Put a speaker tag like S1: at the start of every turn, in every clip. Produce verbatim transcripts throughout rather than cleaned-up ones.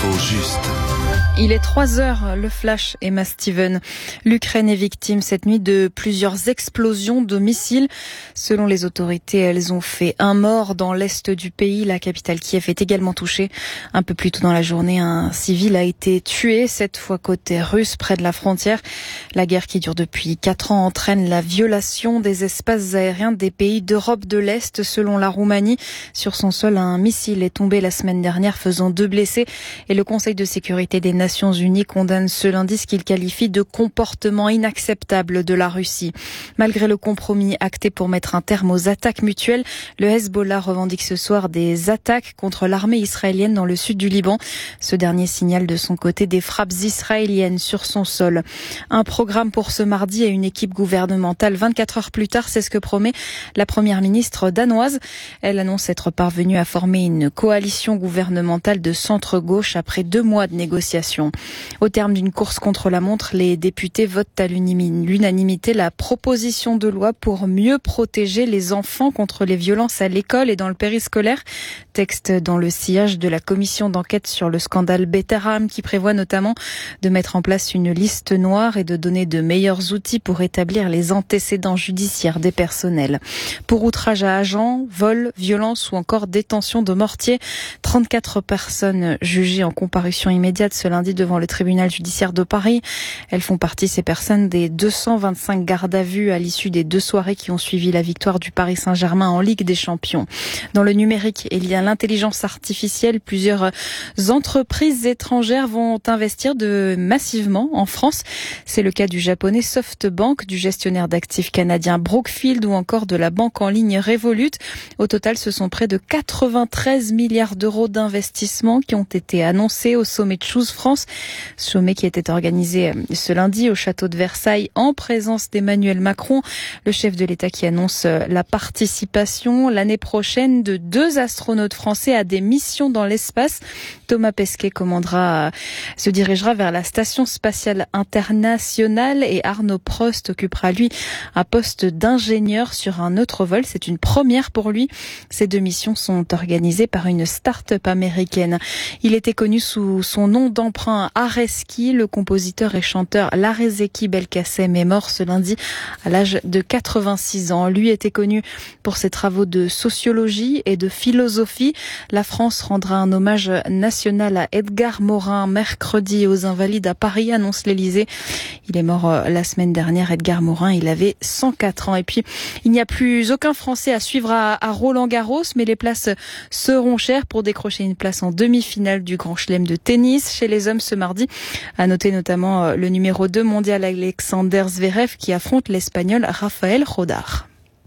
S1: L'info juste.
S2: Il est trois heures, le flash, Emma Steven. L'Ukraine est victime cette nuit de plusieurs explosions de missiles. Selon les autorités, elles ont fait un mort dans l'est du pays. La capitale Kiev est également touchée. Un peu plus tôt dans la journée, un civil a été tué, cette fois côté russe, près de la frontière. La guerre qui dure depuis quatre ans entraîne la violation des espaces aériens des pays d'Europe de l'Est. Selon la Roumanie, sur son sol, un missile est tombé la semaine dernière, faisant deux blessés. Et le Conseil de sécurité des Nations Unies condamne ce lundi ce qu'il qualifie de comportement inacceptable de la Russie. Malgré le compromis acté pour mettre un terme aux attaques mutuelles, le Hezbollah revendique ce soir des attaques contre l'armée israélienne dans le sud du Liban. Ce dernier signale de son côté des frappes israéliennes sur son sol. Un programme pour ce mardi et une équipe gouvernementale vingt-quatre heures plus tard, c'est ce que promet la première ministre danoise. Elle annonce être parvenue à former une coalition gouvernementale de centre-gauche après deux mois de négociations. Au terme d'une course contre la montre, les députés votent à l'unanimité la proposition de loi pour mieux protéger les enfants contre les violences à l'école et dans le périscolaire. Texte dans le sillage de la commission d'enquête sur le scandale Betterham qui prévoit notamment de mettre en place une liste noire et de donner de meilleurs outils pour établir les antécédents judiciaires des personnels. Pour outrage à agents, vol, violence ou encore détention de mortier, trente-quatre personnes jugées en comparution immédiate ce lundi devant le tribunal judiciaire de Paris. Elles font partie, ces personnes, des deux cent vingt-cinq gardes à vue à l'issue des deux soirées qui ont suivi la victoire du Paris Saint-Germain en Ligue des Champions. Dans le numérique, il y a l'intelligence artificielle. Plusieurs entreprises étrangères vont investir de massivement en France. C'est le cas du japonais SoftBank, du gestionnaire d'actifs canadien Brookfield ou encore de la banque en ligne Revolut. Au total, ce sont près de quatre-vingt-treize milliards d'euros d'investissements qui ont été annoncés au sommet de Choose France. Sommet qui était organisé ce lundi au château de Versailles en présence d'Emmanuel Macron, le chef de l'État qui annonce la participation l'année prochaine de deux astronautes français à des missions dans l'espace. Thomas Pesquet commandera, se dirigera vers la station spatiale internationale et Arnaud Prost occupera lui un poste d'ingénieur sur un autre vol. C'est une première pour lui. Ces deux missions sont organisées par une start-up américaine. Il était connu sous son nom d'emprunt Areski. Le compositeur et chanteur Larezeki Belkacem est mort ce lundi à l'âge de quatre-vingt-six ans. Lui était connu pour ses travaux de sociologie et de philosophie. La France rendra un hommage national à Edgar Morin mercredi aux Invalides à Paris, annonce l'Élysée. Il est mort la semaine dernière, Edgar Morin. Il avait cent quatre ans. Et puis, il n'y a plus aucun Français à suivre à, à Roland-Garros, mais les places seront chères pour décrocher une place en demi-finale du Grand Chelem de tennis chez les hommes ce mardi. À noter notamment le numéro deux mondial Alexander Zverev qui affronte l'Espagnol Rafael Rodar.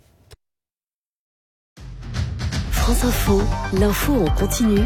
S3: France Info, l'info en continu.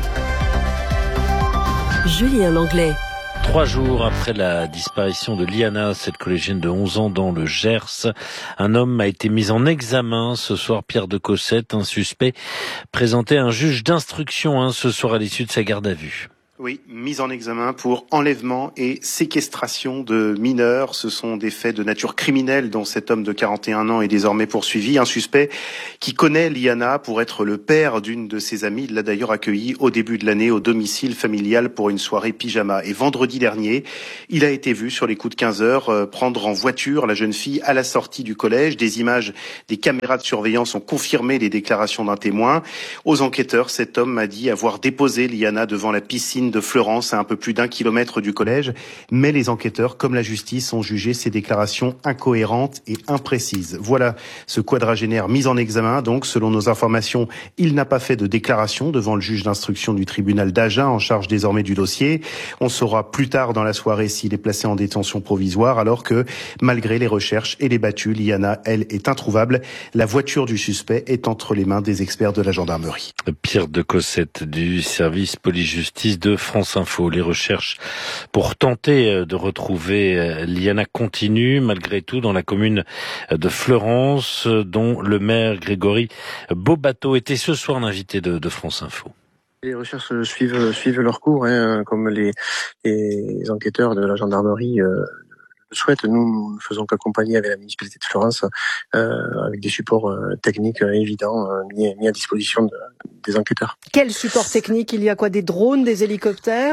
S3: Julien Langlais.
S4: Trois jours après la disparition de Liana, cette collégienne de onze ans dans le Gers, un homme a été mis en examen ce soir, Pierre de Cossette, un suspect présenté à un juge d'instruction hein, ce soir à l'issue de sa garde à vue.
S5: Oui, mise en examen pour enlèvement et séquestration de mineurs. Ce sont des faits de nature criminelle dont cet homme de quarante et un ans est désormais poursuivi. Un suspect qui connaît Liana pour être le père d'une de ses amies. Il l'a d'ailleurs accueilli au début de l'année au domicile familial pour une soirée pyjama. Et vendredi dernier, il a été vu sur les coups de quinze heures prendre en voiture la jeune fille à la sortie du collège. Des images des caméras de surveillance ont confirmé les déclarations d'un témoin. Aux enquêteurs, cet homme a dit avoir déposé Liana devant la piscine de Fleurance, à un peu plus d'un kilomètre du collège, mais les enquêteurs, comme la justice, ont jugé ces déclarations incohérentes et imprécises. Voilà ce quadragénaire mis en examen. Donc, selon nos informations, il n'a pas fait de déclaration devant le juge d'instruction du tribunal d'Agen, en charge désormais du dossier. On saura plus tard dans la soirée s'il est placé en détention provisoire, alors que, malgré les recherches et les battues, Liana, elle, est introuvable. La voiture du suspect est entre les mains des experts de la gendarmerie.
S4: Pierre de Cossette du service police-justice de France Info. Les recherches pour tenter de retrouver Liana continuent malgré tout dans la commune de Fleurance, dont le maire Grégory Beaubateau était ce soir l'invité de, de France Info.
S6: Les recherches suivent, suivent leur cours, hein, comme les, les enquêteurs de la gendarmerie euh, le souhaitent. Nous ne faisons qu'accompagner avec la municipalité de Fleurance, euh, avec des supports euh, techniques euh, évidents euh, mis, mis à disposition de, des enquêteurs.
S7: Quel support technique? Il y a quoi? Des drones, des hélicoptères?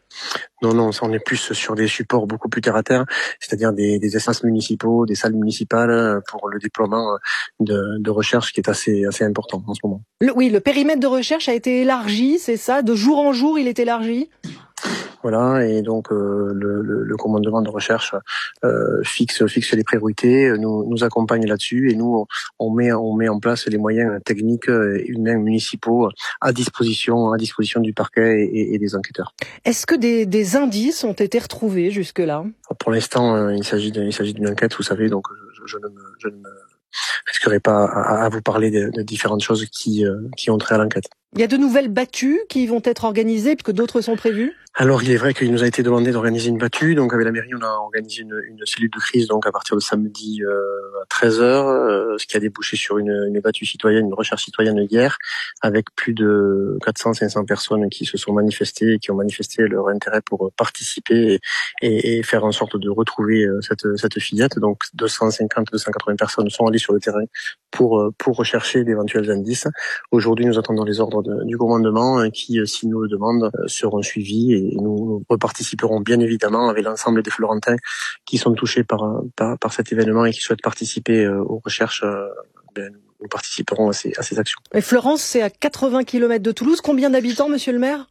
S6: Non, non, ça, on est plus sur des supports beaucoup plus terre à terre, c'est-à-dire des, des espaces municipaux, des salles municipales pour le déploiement de, de recherche qui est assez, assez important en ce moment.
S1: Le, oui, le périmètre de recherche a été élargi, c'est ça? De jour en jour, il est élargi?
S6: Voilà, et donc euh, le, le, le commandement de recherche euh, fixe fixe les priorités, nous nous accompagne là-dessus, et nous on met on met en place les moyens techniques, humains, municipaux à disposition à disposition du parquet et, et des enquêteurs.
S1: Est-ce que des, des indices ont été retrouvés jusque-là?
S6: Pour l'instant, il s'agit de, il s'agit d'une enquête, vous savez, donc je, je ne me je ne me risquerai pas à, à vous parler de, de différentes choses qui euh, qui ont trait à l'enquête.
S1: Il y a de nouvelles battues qui vont être organisées puisque d'autres sont prévues?
S6: Alors, il est vrai qu'il nous a été demandé d'organiser une battue. Donc, avec la mairie, on a organisé une, une cellule de crise, donc à partir de samedi euh, à treize heures, euh, ce qui a débouché sur une, une battue citoyenne, une recherche citoyenne hier, avec plus de quatre cents à cinq cents personnes qui se sont manifestées et qui ont manifesté leur intérêt pour participer et, et, et faire en sorte de retrouver cette, cette fillette. Donc, deux cent cinquante à deux cent quatre-vingts personnes sont allées sur le terrain pour pour rechercher d'éventuels indices. Aujourd'hui, nous attendons les ordres de, du commandement qui, s'ils nous le demandent, seront suivis, et nous reparticiperons bien évidemment avec l'ensemble des Florentins qui sont touchés par, par, par cet événement et qui souhaitent participer aux recherches. Ben, nous participerons à ces, à ces actions.
S1: Et Fleurance, c'est à quatre-vingts kilomètres de Toulouse. Combien d'habitants, monsieur le maire?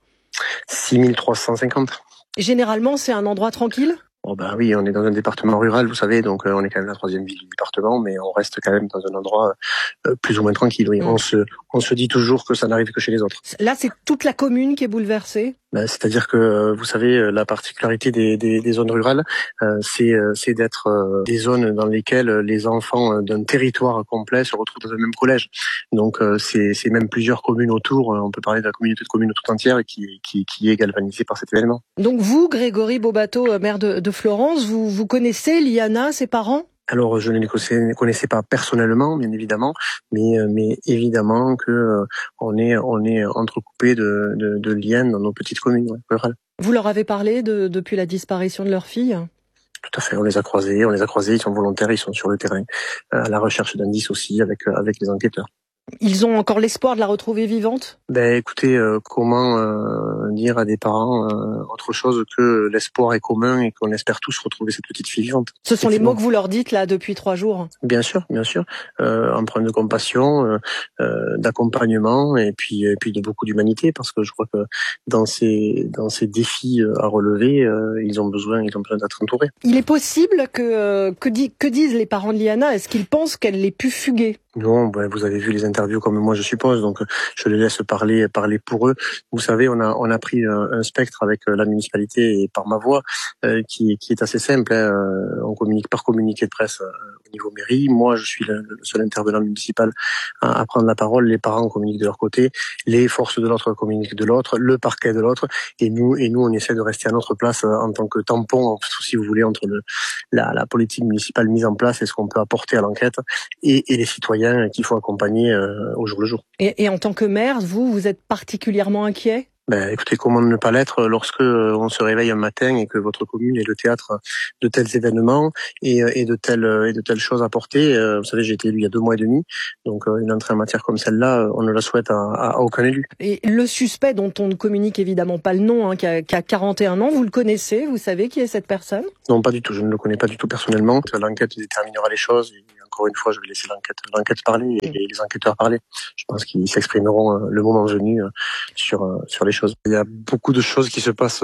S6: six mille trois cent cinquante.
S1: Généralement, c'est un endroit tranquille?
S6: Oh ben oui, on est dans un département rural, vous savez, donc euh, on est quand même la troisième ville du département, mais on reste quand même dans un endroit euh, plus ou moins tranquille. Oui. Mmh. On se, on se dit toujours que ça n'arrive que chez les autres.
S1: Là, c'est toute la commune qui est bouleversée?
S6: Ben, c'est-à-dire que euh, vous savez, la particularité des, des, des zones rurales, euh, c'est, euh, c'est d'être euh, des zones dans lesquelles les enfants d'un territoire complet se retrouvent dans un même collège. Donc euh, c'est, c'est même plusieurs communes autour. On peut parler de la communauté de communes tout entière qui, qui, qui est galvanisée par cet événement.
S1: Donc vous, Grégory Beaubateau, maire de, de Florence, vous, vous connaissez Liana, ses parents?
S6: Alors, je ne les connaissais, connaissais pas personnellement, bien évidemment, mais, mais évidemment que euh, on est, on est entrecoupé de, de, de liens dans nos petites communes ouais, rurales.
S1: Vous leur avez parlé de, depuis la disparition de leur fille?
S6: Tout à fait, on les a croisés, on les a croisés, ils sont volontaires, ils sont sur le terrain, euh, à la recherche d'indices aussi avec, avec les enquêteurs.
S1: Ils ont encore l'espoir de la retrouver vivante?
S6: Ben écoutez, euh, comment euh, dire à des parents euh, autre chose que l'espoir est commun et qu'on espère tous retrouver cette petite fille vivante.
S1: Ce sont les mots que vous leur dites là depuis trois jours? Bien
S6: sûr, bien sûr. Euh, empreinte de compassion, euh, euh, d'accompagnement et puis et puis de beaucoup d'humanité, parce que je crois que dans ces dans ces défis à relever, euh, ils ont besoin ils ont besoin d'être entourés.
S1: Il est possible que euh, que, dit, que disent les parents de Liana? Est-ce qu'ils pensent qu'elle ait pu fuguer?
S6: Non, ben vous avez vu les interviews comme moi je suppose, donc je les laisse parler parler pour eux. Vous savez, on a on a pris un, un spectre avec la municipalité et par ma voix euh, qui qui est assez simple. Hein. On communique par communiqué de presse euh, au niveau mairie. Moi, je suis le, le seul intervenant municipal à, à prendre la parole. Les parents communiquent de leur côté, les forces de l'autre communiquent de l'autre, le parquet de l'autre, et nous et nous on essaie de rester à notre place en tant que tampon, si vous voulez, entre le la, la politique municipale mise en place et ce qu'on peut apporter à l'enquête et, et les citoyens qu'il faut accompagner euh, au jour le jour.
S1: Et, et en tant que maire, vous, vous êtes particulièrement inquiet?
S6: Ben, écoutez, comment ne pas l'être lorsque euh, on se réveille un matin et que votre commune est le théâtre de tels événements et, et de telles et de telles choses à porter. Euh, vous savez, j'ai été élu il y a deux mois et demi, donc euh, une entrée en matière comme celle-là, on ne la souhaite à, à, à aucun élu.
S1: Et le suspect, dont on ne communique évidemment pas le nom, hein, qui, a, qui a quarante et un ans, vous le connaissez? Vous savez qui est cette personne?
S6: Non, pas du tout. Je ne le connais pas du tout personnellement. L'enquête déterminera les choses. Et encore une fois, je vais laisser l'enquête, l'enquête parler et les enquêteurs parler. Je pense qu'ils s'exprimeront le moment venu sur sur les choses. Il y a beaucoup de choses qui se passent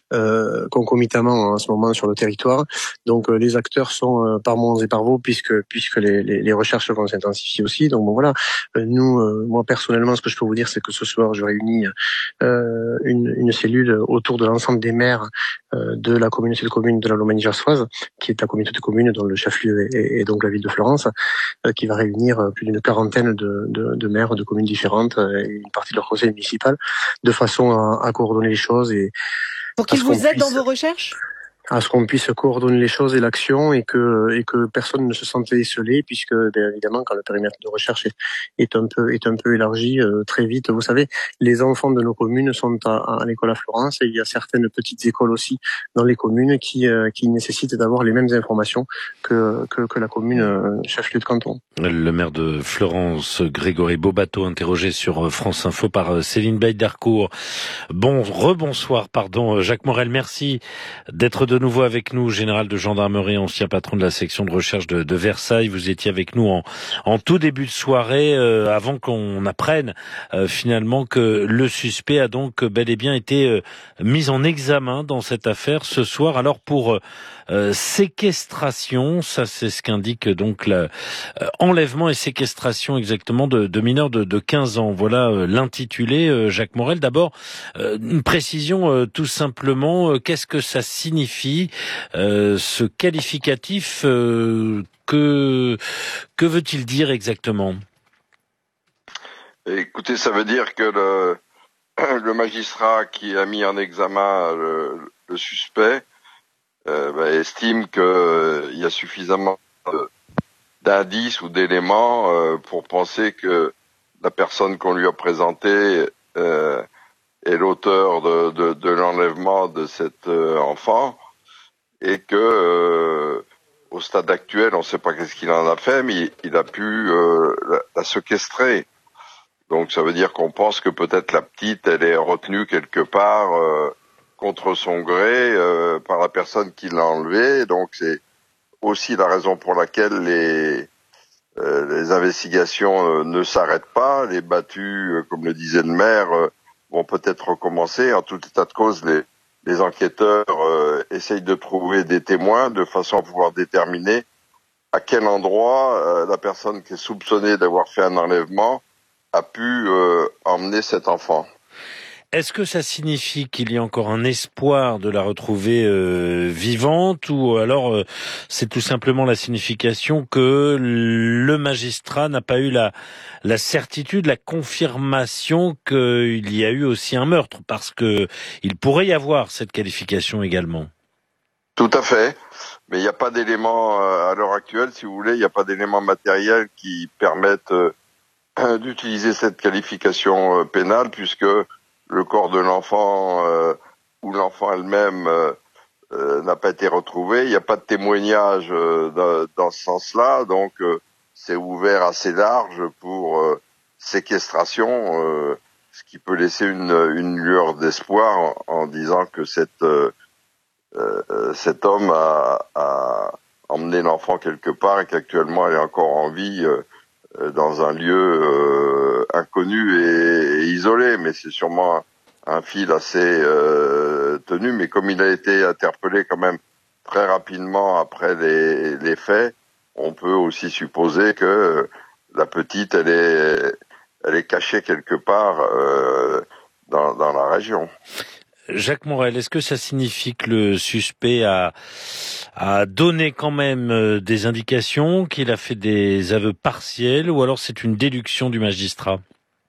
S6: euh, concomitamment en ce moment sur le territoire. Donc les acteurs sont euh, par moments et par vous, puisque puisque les, les, les recherches vont s'intensifier aussi. Donc bon voilà. Nous, euh, moi personnellement, ce que je peux vous dire, c'est que ce soir, je réunis euh, une, une cellule autour de l'ensemble des maires euh, de la communauté de communes de la Lomagne gersoise, qui est la communauté de communes dont le chef-lieu est, est donc la ville de Florence, euh, qui va réunir plus d'une quarantaine de, de, de maires de communes différentes euh, et une partie de leur conseil municipal, de façon à, à coordonner les choses et
S1: pour qu'ils vous aident dans vos recherches.
S6: à ce qu'on puisse coordonner les choses et l'action et que et que personne ne se sente esselé, puisque bien évidemment quand le périmètre de recherche est, est un peu est un peu élargi, euh, très vite, vous savez, les enfants de nos communes sont à, à l'école à Florence, et il y a certaines petites écoles aussi dans les communes qui euh, qui nécessitent d'avoir les mêmes informations que que, que la commune euh, chef-lieu de canton.
S4: Le maire de Florence, Grégory Beaubateau, interrogé sur France Info par Céline Baildarcourt. Bon, rebonsoir, pardon, Jacques Morel, merci d'être de nouveau avec nous, général de gendarmerie, ancien patron de la section de recherche de, de Versailles. Vous étiez avec nous en, en tout début de soirée, euh, avant qu'on apprenne euh, finalement que le suspect a donc bel et bien été euh, mis en examen dans cette affaire ce soir. Alors pour euh, euh, séquestration, ça c'est ce qu'indique donc la euh, enlèvement et séquestration exactement de, de mineurs de, de quinze ans. Voilà euh, l'intitulé, euh, Jacques Morel. D'abord, euh, une précision euh, tout simplement, euh, qu'est-ce que ça signifie, euh, ce qualificatif, euh, que, que veut-il dire exactement ?
S7: Écoutez, ça veut dire que le, le magistrat qui a mis en examen le, le suspect euh, bah, estime qu'il euh, y a suffisamment de, d'indices ou d'éléments euh, pour penser que la personne qu'on lui a présentée euh, est l'auteur de, de, de l'enlèvement de cet euh, enfant, et que euh, au stade actuel, on ne sait pas qu'est-ce qu'il en a fait, mais il, il a pu euh, la, la séquestrer. Donc ça veut dire qu'on pense que peut-être la petite, elle est retenue quelque part euh, contre son gré euh, par la personne qui l'a enlevée. Donc c'est aussi la raison pour laquelle les euh, les investigations euh, ne s'arrêtent pas. Les battues, euh, comme le disait le maire, euh, vont peut-être recommencer. En tout état de cause, les, les enquêteurs euh, essayent de trouver des témoins de façon à pouvoir déterminer à quel endroit euh, la personne qui est soupçonnée d'avoir fait un enlèvement a pu euh, emmener cet enfant.
S4: Est-ce que ça signifie qu'il y a encore un espoir de la retrouver euh, vivante, ou alors euh, c'est tout simplement la signification que le magistrat n'a pas eu la, la certitude, la confirmation qu'il y a eu aussi un meurtre, parce que il pourrait y avoir cette qualification également.
S7: Tout à fait, mais il n'y a pas d'éléments euh, à l'heure actuelle, si vous voulez, il n'y a pas d'éléments matériels qui permettent euh, d'utiliser cette qualification euh, pénale, puisque le corps de l'enfant euh, ou l'enfant elle-même euh, euh, n'a pas été retrouvé. Il n'y a pas de témoignage euh, dans, dans ce sens-là, donc euh, c'est ouvert assez large pour euh, séquestration, euh, ce qui peut laisser une, une lueur d'espoir en, en disant que cette, euh, euh, cet homme a, a emmené l'enfant quelque part et qu'actuellement elle est encore en vie euh, dans un lieu euh, inconnu et, et isolé, mais c'est sûrement un, un fil assez euh, tenu. Mais comme il a été interpellé quand même très rapidement après les, les faits, on peut aussi supposer que la petite, elle est, elle est cachée quelque part euh, dans, dans la région.
S4: Jacques Morel, est-ce que ça signifie que le suspect a, a donné quand même des indications, qu'il a fait des aveux partiels, ou alors c'est une déduction du magistrat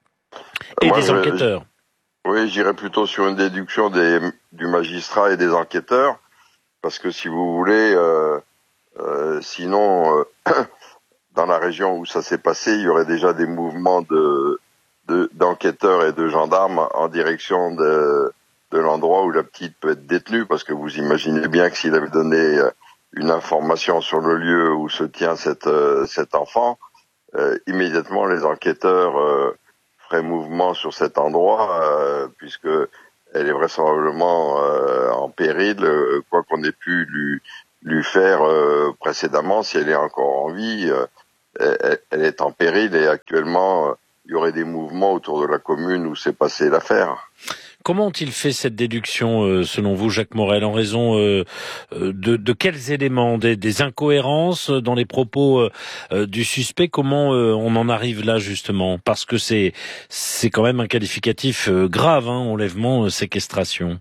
S4: et Moi, des enquêteurs?
S7: je, Oui, j'irais plutôt sur une déduction des, du magistrat et des enquêteurs, parce que si vous voulez, euh, euh, sinon, euh, dans la région où ça s'est passé, il y aurait déjà des mouvements de, de, d'enquêteurs et de gendarmes en direction de de l'endroit où la petite peut être détenue, parce que vous imaginez bien que s'il avait donné une information sur le lieu où se tient cette, euh, cet enfant, euh, immédiatement les enquêteurs euh, feraient mouvement sur cet endroit, euh, puisque elle est vraisemblablement euh, en péril, euh, quoi qu'on ait pu lui, lui faire euh, précédemment. Si elle est encore en vie, euh, elle, elle est en péril, et actuellement, euh, il y aurait des mouvements autour de la commune où s'est passée l'affaire.
S4: Comment ont-ils fait cette déduction, euh, selon vous, Jacques Morel, en raison euh, de, de quels éléments, des, des incohérences dans les propos euh, du suspect? Comment euh, on en arrive là, justement? Parce que c'est c'est quand même un qualificatif euh, grave, hein, enlèvement, euh, séquestration.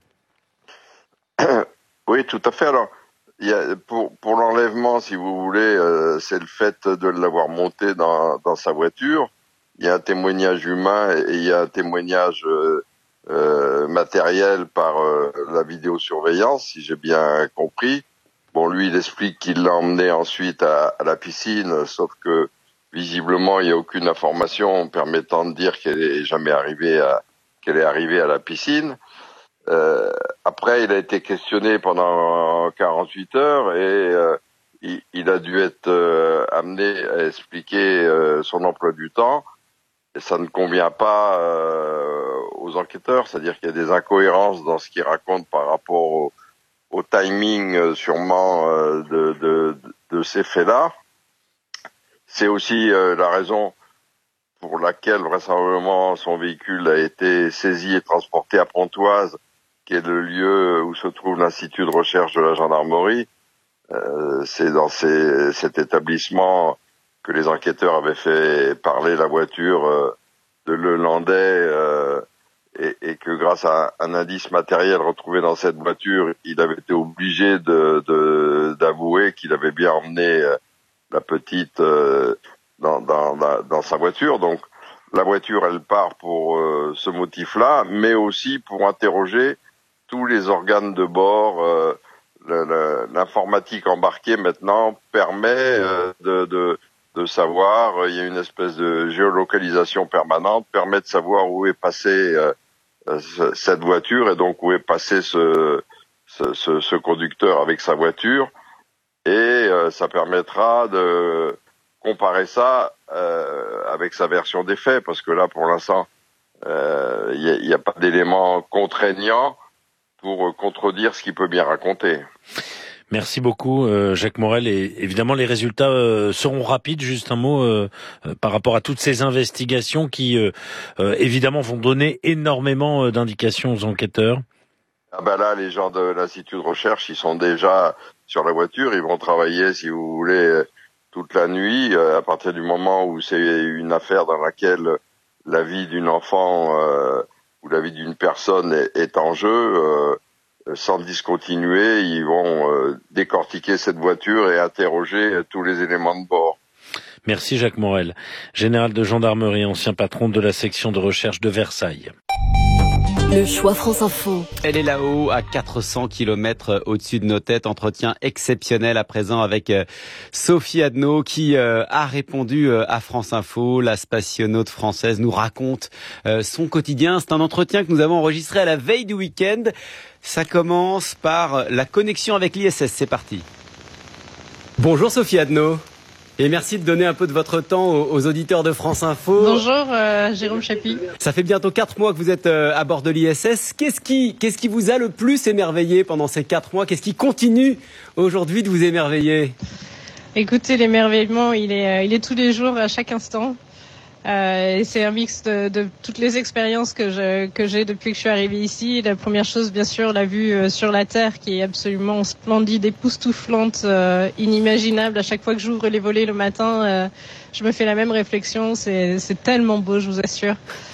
S7: Oui, tout à fait. Alors, il y a, pour, pour l'enlèvement, si vous voulez, euh, c'est le fait de l'avoir monté dans, dans sa voiture. Il y a un témoignage humain et il y a un témoignage... Euh, euh, matériel par euh, la vidéosurveillance, si j'ai bien compris. Bon, lui, il explique qu'il l'a emmené ensuite à, à la piscine, sauf que visiblement, il n'y a aucune information permettant de dire qu'elle est jamais arrivée à qu'elle est arrivée à la piscine. Euh, après, il a été questionné pendant quarante-huit heures et euh, il, il a dû être euh, amené à expliquer euh, son emploi du temps. Et ça ne convient pas euh, aux enquêteurs, c'est-à-dire qu'il y a des incohérences dans ce qu'il raconte par rapport au, au timing euh, sûrement euh, de, de, de ces faits-là. C'est aussi euh, la raison pour laquelle vraisemblablement son véhicule a été saisi et transporté à Pontoise, qui est le lieu où se trouve l'Institut de recherche de la gendarmerie. Euh, c'est dans ces, cet établissement que les enquêteurs avaient fait parler la voiture euh, de Lelandais euh, et, et que grâce à un indice matériel retrouvé dans cette voiture, il avait été obligé de, de, d'avouer qu'il avait bien emmené euh, la petite euh, dans, dans, dans sa voiture. Donc la voiture, elle part pour euh, ce motif-là, mais aussi pour interroger tous les organes de bord. Euh, le, le, l'informatique embarquée maintenant permet euh, de, de de savoir, il y a une espèce de géolocalisation permanente, permet de savoir où est passée euh, cette voiture et donc où est passé ce, ce, ce, ce conducteur avec sa voiture, et euh, ça permettra de comparer ça euh, avec sa version des faits, parce que là, pour l'instant, euh, il n'y a, a pas d'éléments contraignants pour contredire ce qu'il peut bien raconter.
S4: Merci beaucoup euh, Jacques Morel, et évidemment les résultats euh, seront rapides. Juste un mot euh, euh, par rapport à toutes ces investigations qui euh, euh, évidemment vont donner énormément euh, d'indications aux enquêteurs.
S7: Ah ben là, les gens de l'Institut de recherche, ils sont déjà sur la voiture, ils vont travailler, si vous voulez, toute la nuit, euh, à partir du moment où c'est une affaire dans laquelle la vie d'une enfant euh, ou la vie d'une personne est, est en jeu. Euh, Sans discontinuer, ils vont euh, décortiquer cette voiture et interroger tous les éléments de bord.
S4: Merci Jacques Morel, général de gendarmerie, ancien patron de la section de recherche de Versailles.
S3: Le choix France Info.
S8: Elle est là-haut, à quatre cents kilomètres au-dessus de nos têtes. Entretien exceptionnel à présent avec Sophie Adno qui a répondu à France Info. La spationaute française nous raconte son quotidien. C'est un entretien que nous avons enregistré à la veille du week-end. Ça commence par la connexion avec l'I S S. C'est parti. Bonjour Sophie Adno. Et merci de donner un peu de votre temps aux, aux auditeurs de France Info.
S9: Bonjour euh, Jérôme Chapuis.
S8: Ça fait bientôt quatre mois que vous êtes euh, à bord de l'I S S. Qu'est-ce qui, qu'est-ce qui vous a le plus émerveillé pendant ces quatre mois? Qu'est-ce qui continue aujourd'hui de vous émerveiller?
S9: Écoutez, l'émerveillement, il est, euh, il est tous les jours, à chaque instant. Euh, et c'est un mix de, de toutes les expériences que, je, que j'ai depuis que je suis arrivée ici. La première chose, bien sûr, la vue euh, sur la Terre qui est absolument splendide, époustouflante, euh, inimaginable. À chaque fois que j'ouvre les volets le matin, euh, je me fais la même réflexion. C'est, c'est tellement beau, je vous assure.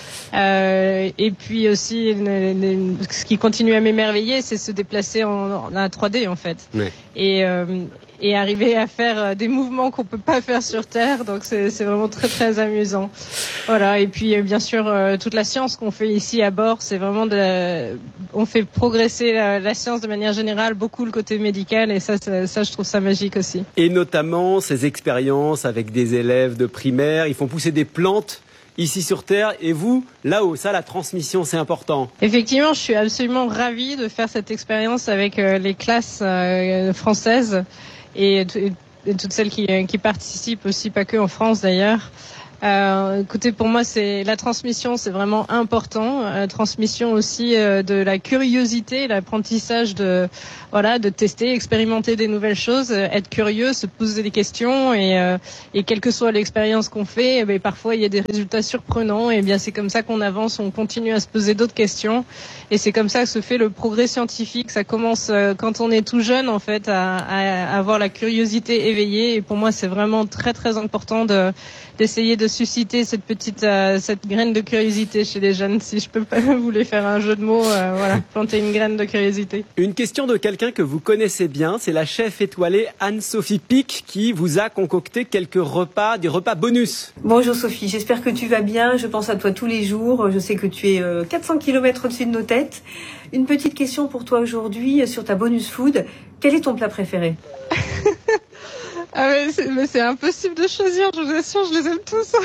S9: Euh, et puis aussi, le, le, ce qui continue à m'émerveiller, c'est se déplacer en, en trois D en fait. Oui. Et, euh, et arriver à faire des mouvements qu'on peut pas faire sur Terre. Donc c'est, c'est vraiment très très amusant. Voilà. Et puis bien sûr, euh, toute la science qu'on fait ici à bord, c'est vraiment de la, on fait progresser la, la science de manière générale, beaucoup le côté médical, et ça, ça, ça, je trouve ça magique aussi.
S8: Et notamment ces expériences avec des élèves de primaire, ils font pousser des plantes ici sur Terre, et vous, là-haut, ça, la transmission, c'est important.
S9: Effectivement, je suis absolument ravie de faire cette expérience avec euh, les classes euh, françaises et, t- et toutes celles qui, qui participent aussi, pas que en France d'ailleurs. Euh, écoutez, pour moi, c'est la transmission, c'est vraiment important. La transmission aussi euh, de la curiosité, l'apprentissage de, voilà, de tester, expérimenter des nouvelles choses, euh, être curieux, se poser des questions, et, euh, et quelle que soit l'expérience qu'on fait, eh bien, parfois il y a des résultats surprenants. Et bien, c'est comme ça qu'on avance, on continue à se poser d'autres questions, et c'est comme ça que se fait le progrès scientifique. Ça commence euh, quand on est tout jeune, en fait, à, à, à avoir la curiosité éveillée. Et pour moi, c'est vraiment très très important de d'essayer de susciter cette petite, euh, cette graine de curiosité chez les jeunes. Si je peux pas vous les faire un jeu de mots, euh, voilà, planter une graine de curiosité.
S8: Une question de quelqu'un que vous connaissez bien, c'est la chef étoilée Anne-Sophie Pic qui vous a concocté quelques repas, des repas bonus.
S10: Bonjour Sophie, j'espère que tu vas bien. Je pense à toi tous les jours. Je sais que tu es euh, quatre cents kilomètres au-dessus de nos têtes. Une petite question pour toi aujourd'hui sur ta bonus food. Quel est ton plat préféré?
S9: Ah mais c'est, mais c'est impossible de choisir, je vous assure, je les aime tous.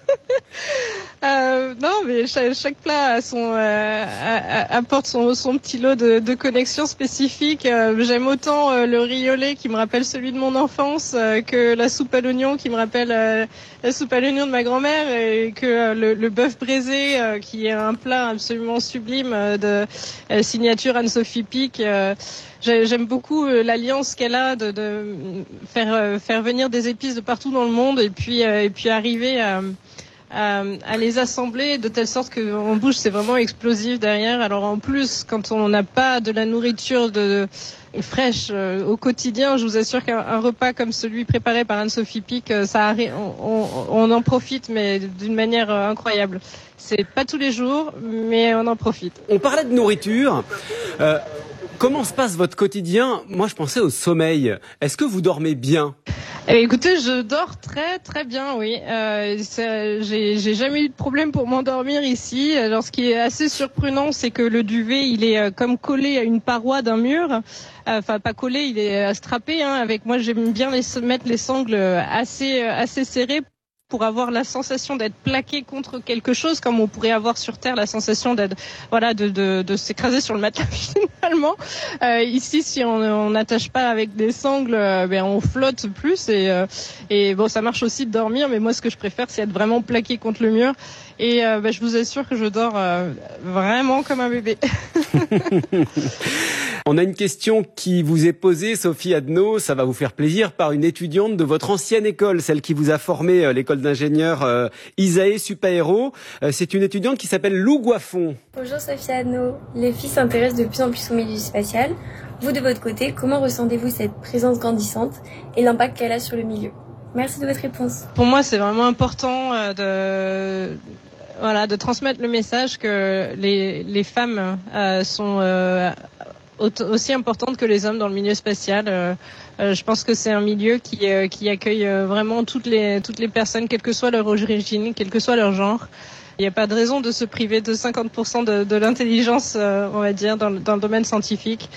S9: euh, non, mais chaque, chaque plat a son, euh, a, a, apporte son, son petit lot de, de connexions spécifiques. Euh, j'aime autant euh, le riz au lait qui me rappelle celui de mon enfance euh, que la soupe à l'oignon qui me rappelle euh, la soupe à l'oignon de ma grand-mère et que euh, le, le bœuf braisé euh, qui est un plat absolument sublime euh, de euh, signature Anne-Sophie Pic. Euh, J'aime beaucoup l'alliance qu'elle a de, de faire faire venir des épices de partout dans le monde et puis et puis arriver à, à, à les assembler de telle sorte qu'en bouche c'est vraiment explosif derrière. Alors en plus quand on n'a pas de la nourriture de, de fraîche euh, au quotidien, je vous assure qu'un un repas comme celui préparé par Anne-Sophie Pic, ça on, on, on en profite mais d'une manière incroyable. C'est pas tous les jours, mais on en profite.
S8: On parlait de nourriture. Euh... Comment se passe votre quotidien? Moi, je pensais au sommeil. Est-ce que vous dormez bien?
S9: Eh, écoutez, je dors très très bien, oui. Euh, j'ai, j'ai jamais eu de problème pour m'endormir ici. Alors, ce qui est assez surprenant, c'est que le duvet, il est euh, comme collé à une paroi d'un mur. Enfin, pas collé, il est euh, strappé. Hein. Avec moi, j'aime bien les, mettre les sangles assez euh, assez serrées pour avoir la sensation d'être plaqué contre quelque chose, comme on pourrait avoir sur Terre la sensation d'être, voilà, de, de, de s'écraser sur le matelas finalement. Euh, ici, si on n'attache pas avec des sangles, euh, ben on flotte plus et, euh, et bon, ça marche aussi de dormir, mais moi, ce que je préfère, c'est être vraiment plaqué contre le mur. Et euh, ben, je vous assure que je dors euh, vraiment comme un bébé.
S8: On a une question qui vous est posée, Sophie Adno, ça va vous faire plaisir, par une étudiante de votre ancienne école, celle qui vous a formé, euh, l'école d'ingénieurs euh, Isae Supaéro. Euh, c'est une étudiante qui s'appelle Lou Goiffon.
S11: Bonjour Sophie Adno, les filles s'intéressent de plus en plus au milieu spatial. Vous de votre côté, comment ressentez-vous cette présence grandissante et l'impact qu'elle a sur le milieu? Merci de votre réponse.
S9: Pour moi, c'est vraiment important euh, de... Voilà, de transmettre le message que les, les femmes euh, sont euh, aussi importantes que les hommes dans le milieu spatial. Euh, euh, je pense que c'est un milieu qui, euh, qui accueille vraiment toutes les, toutes les personnes, quelle que soit leur origine, quel que soit leur genre. Il n'y a pas de raison de se priver de cinquante pour cent de, de l'intelligence, euh, on va dire, dans, dans le domaine scientifique.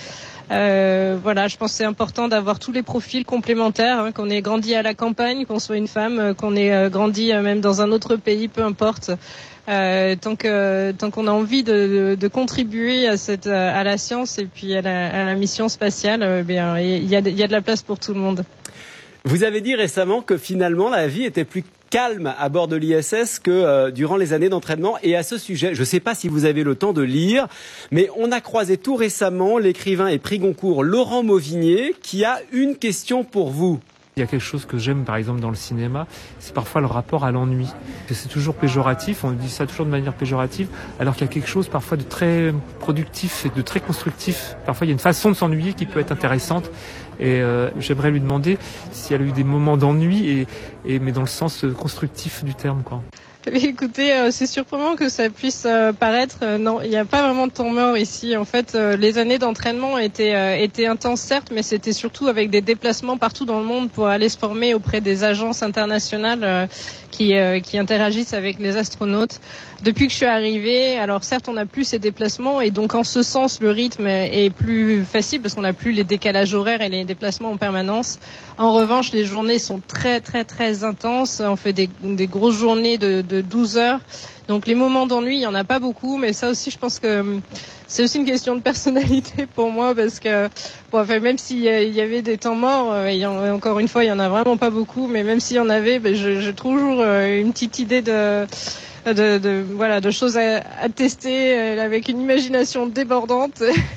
S9: Euh, voilà, je pense que c'est important d'avoir tous les profils complémentaires, hein, qu'on ait grandi à la campagne, qu'on soit une femme, qu'on ait euh, grandi euh, même dans un autre pays, peu importe. Euh, tant que tant qu'on a envie de, de, de contribuer à cette à la science et puis à la, à la mission spatiale, euh, bien il y a il y a de la place pour tout le monde.
S8: Vous avez dit récemment que finalement la vie était plus calme à bord de l'I S S que euh, durant les années d'entraînement. Et à ce sujet, je ne sais pas si vous avez le temps de lire, mais on a croisé tout récemment l'écrivain et prix Goncourt Laurent Mauvigné qui a une question pour vous.
S12: Il y a quelque chose que j'aime par exemple dans le cinéma, c'est parfois le rapport à l'ennui. C'est toujours péjoratif, on dit ça toujours de manière péjorative, alors qu'il y a quelque chose parfois de très productif et de très constructif. Parfois il y a une façon de s'ennuyer qui peut être intéressante. Et euh, j'aimerais lui demander s'il y a eu des moments d'ennui, et, et, mais dans le sens constructif du terme, quoi.
S9: Écoutez, euh, c'est surprenant que ça puisse euh, paraître. Euh, non, il n'y a pas vraiment de temps mort ici. En fait, euh, les années d'entraînement étaient, euh, étaient intenses, certes, mais c'était surtout avec des déplacements partout dans le monde pour aller se former auprès des agences internationales euh, qui, euh, qui interagissent avec les astronautes. Depuis que je suis arrivée, alors certes, on n'a plus ces déplacements et donc en ce sens, le rythme est plus facile parce qu'on n'a plus les décalages horaires et les déplacements en permanence. En revanche, les journées sont très, très, très intenses. On fait des, des grosses journées de, de douze heures. Donc les moments d'ennui, il n'y en a pas beaucoup, mais ça aussi, je pense que c'est aussi une question de personnalité pour moi parce que bon, enfin, même s'il y avait des temps morts, euh, y en, encore une fois, il n'y en a vraiment pas beaucoup, mais même s'il y en avait, ben, j'ai toujours euh, une petite idée de... De, de voilà de choses à, à tester euh, avec une imagination débordante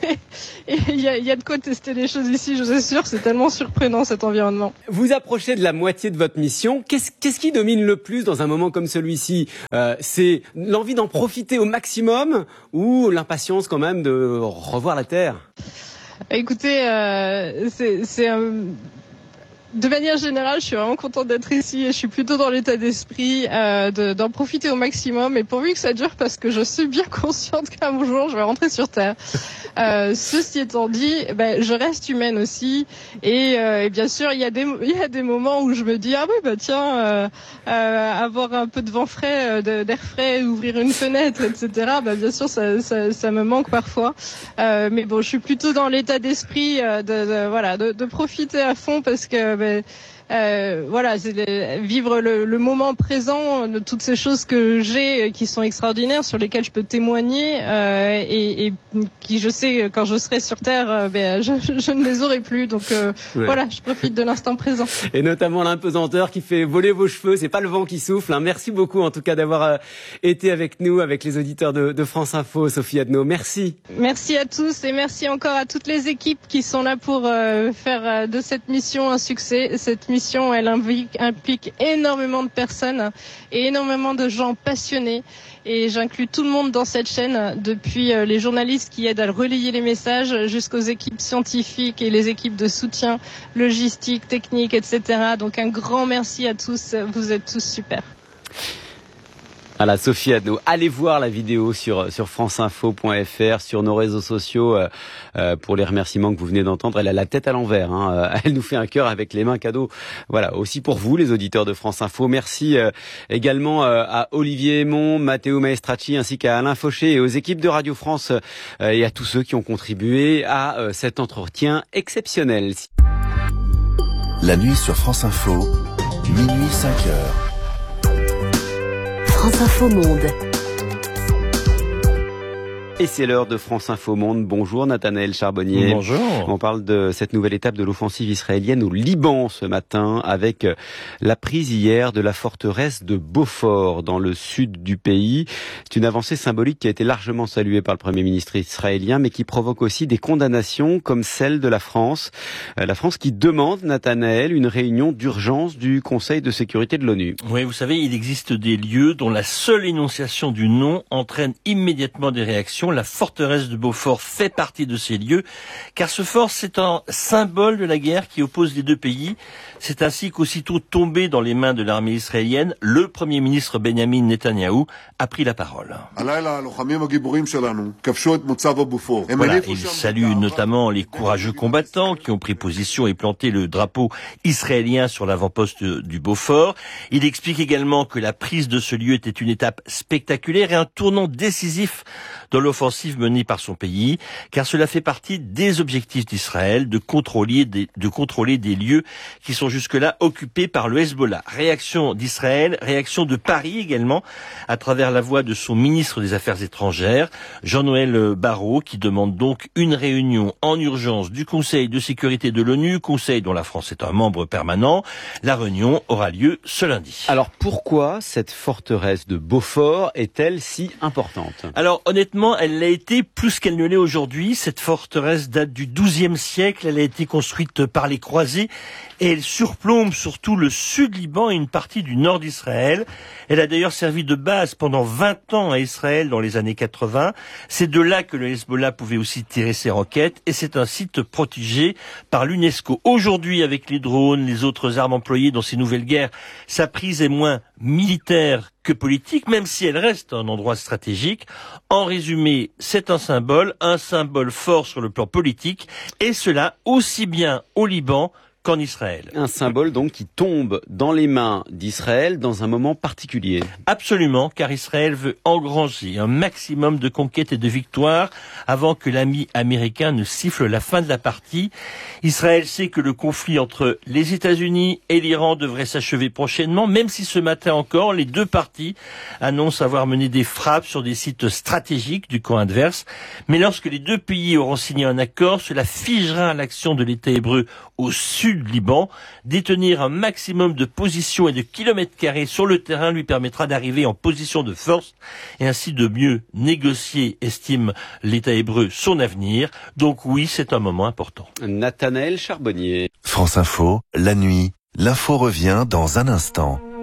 S9: et il y a, y a de quoi tester les choses ici, je vous assure, c'est tellement surprenant cet environnement.
S8: Vous approchez de la moitié de votre mission. Qu'est-ce, qu'est-ce qui domine le plus dans un moment comme celui-ci? euh, C'est l'envie d'en profiter au maximum ou l'impatience quand même de revoir la Terre?
S9: Écoutez, euh, c'est, c'est un... de manière générale, je suis vraiment contente d'être ici et je suis plutôt dans l'état d'esprit euh, de, d'en profiter au maximum et pourvu que ça dure parce que je suis bien consciente qu'un jour je vais rentrer sur Terre. Euh, ceci étant dit, ben, je reste humaine aussi et, euh, et bien sûr il y a des il y a des moments où je me dis ah oui bah tiens euh, euh, avoir un peu de vent frais, de, d'air frais, ouvrir une fenêtre, et cetera. Ben, bien sûr ça, ça, ça me manque parfois, euh, mais bon je suis plutôt dans l'état d'esprit de, de voilà de, de profiter à fond parce que ben, Euh, voilà, c'est de vivre le, le moment présent de toutes ces choses que j'ai qui sont extraordinaires, sur lesquelles je peux témoigner euh, et, et qui, je sais, quand je serai sur Terre, euh, ben, je, je ne les aurai plus. Donc euh, ouais. Voilà, je profite de l'instant présent.
S8: Et notamment l'impesanteur qui fait voler vos cheveux. C'est pas le vent qui souffle. Hein. Merci beaucoup, en tout cas, d'avoir euh, été avec nous, avec les auditeurs de, de France Info. Sophie Adno, merci.
S9: Merci à tous et merci encore à toutes les équipes qui sont là pour euh, faire de cette mission un succès. Cette mission, elle implique, implique énormément de personnes et énormément de gens passionnés. Et j'inclus tout le monde dans cette chaîne, depuis les journalistes qui aident à relayer les messages jusqu'aux équipes scientifiques et les équipes de soutien logistique, technique, et cetera. Donc un grand merci à tous, vous êtes tous super.
S8: Voilà, Sophie Adno. Allez voir la vidéo sur sur franceinfo point f r, sur nos réseaux sociaux euh, euh, pour les remerciements que vous venez d'entendre. Elle a la tête à l'envers. Hein. Elle nous fait un cœur avec les mains cadeaux. Voilà, aussi pour vous, les auditeurs de France Info. Merci euh, également euh, à Olivier Aymon, Matteo Maestracci, ainsi qu'à Alain Fauché et aux équipes de Radio France euh, et à tous ceux qui ont contribué à euh, cet entretien exceptionnel.
S13: La nuit sur France Info, minuit cinq heures.
S3: France Info Monde.
S8: Et c'est l'heure de France Info Monde. Bonjour Nathanaël Charbonnier.
S4: Bonjour.
S8: On parle de cette nouvelle étape de l'offensive israélienne au Liban ce matin, avec la prise hier de la forteresse de Beaufort dans le sud du pays. C'est une avancée symbolique qui a été largement saluée par le Premier ministre israélien, mais qui provoque aussi des condamnations comme celle de la France. La France qui demande, Nathanaël, une réunion d'urgence du Conseil de sécurité de l'ONU.
S14: Oui, vous savez, il existe des lieux dont la seule énonciation du nom entraîne immédiatement des réactions. La forteresse de Beaufort fait partie de ces lieux, car ce fort, c'est un symbole de la guerre qui oppose les deux pays. C'est ainsi qu'aussitôt tombé dans les mains de l'armée israélienne, le Premier ministre Benjamin Netanyahou a pris la parole.
S15: Voilà,
S14: il salue notamment les courageux combattants qui ont pris position et planté le drapeau israélien sur l'avant-poste du Beaufort. Il explique également que la prise de ce lieu était une étape spectaculaire et un tournant décisif dans l'offensive menée par son pays, car cela fait partie des objectifs d'Israël de contrôler des, de contrôler des lieux qui sont jusque-là occupés par le Hezbollah. Réaction d'Israël, réaction de Paris également, à travers la voix de son ministre des Affaires étrangères, Jean-Noël Barrot, qui demande donc une réunion en urgence du Conseil de sécurité de l'ONU, Conseil dont la France est un membre permanent. La réunion aura lieu ce lundi.
S8: Alors pourquoi cette forteresse de Beaufort est-elle si importante ?
S14: Alors honnêtement, elle l'a été plus qu'elle ne l'est aujourd'hui. Cette forteresse date du douzième siècle. Elle a été construite par les croisés et elle surplombe surtout le sud Liban et une partie du nord d'Israël. Elle a d'ailleurs servi de base pendant vingt ans à Israël dans les années quatre-vingts. C'est de là que le Hezbollah pouvait aussi tirer ses roquettes et c'est un site protégé par l'UNESCO. Aujourd'hui, avec les drones, les autres armes employées dans ces nouvelles guerres, sa prise est moins militaire que politique, même si elle reste un endroit stratégique. En résumé, c'est un symbole, un symbole fort sur le plan politique, et cela aussi bien au Liban qu'en Israël.
S8: Un symbole donc qui tombe dans les mains d'Israël dans un moment particulier.
S14: Absolument, car Israël veut engranger un maximum de conquêtes et de victoires avant que l'ami américain ne siffle la fin de la partie. Israël sait que le conflit entre les États-Unis et l'Iran devrait s'achever prochainement, même si ce matin encore, les deux parties annoncent avoir mené des frappes sur des sites stratégiques du camp adverse. Mais lorsque les deux pays auront signé un accord, cela figera l'action de l'État hébreu au sud du Liban. Détenir un maximum de positions et de kilomètres carrés sur le terrain lui permettra d'arriver en position de force et ainsi de mieux négocier, estime l'État hébreu, son avenir. Donc oui, c'est un moment important.
S8: Nathanaël Charbonnier.
S13: France Info, la nuit, l'info revient dans un instant.